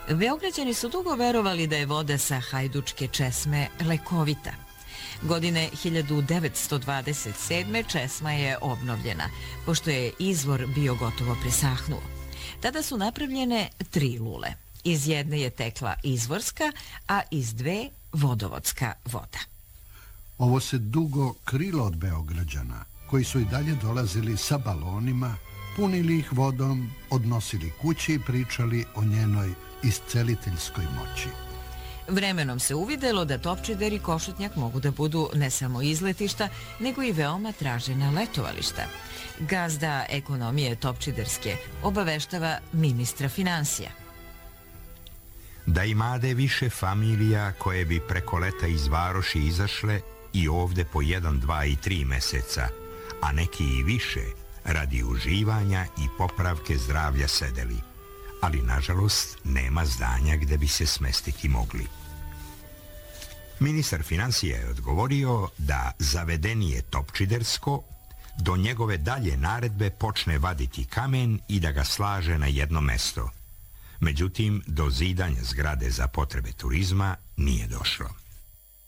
Beograđani su dugo verovali da je voda sa Hajdučke česme lekovita. Godine 1927. česma je obnovljena, pošto je izvor bio gotovo presahnuo. Tada su napravljene 3 lule. Iz jedne je tekla izvorska, a iz 2 vodovodska voda. Ovo se dugo krilo od Beograđana, koji su i dalje dolazili sa balonima, punili ih vodom, odnosili kući i pričali o njenoj isceliteljskoj moći. Vremenom se uvidelo da Topčider i Košutnjak mogu da budu ne samo izletišta, nego i veoma tražena letovališta. Gazda ekonomije Topčiderske obaveštava ministra finansija. Da imade više familija koje bi preko leta iz varoši izašle i ovde po 1, 2 i 3 meseca, a neki i više, radi uživanja i popravke zdravlja sedeli. Ali nažalost nema zdanja gde bi se smestiti mogli. Ministar financija je odgovorio da zavedenije Topčidersko do njegove dalje naredbe počne vaditi kamen i da ga slaže na jedno mesto. Međutim, do zidanja zgrade za potrebe turizma nije došlo.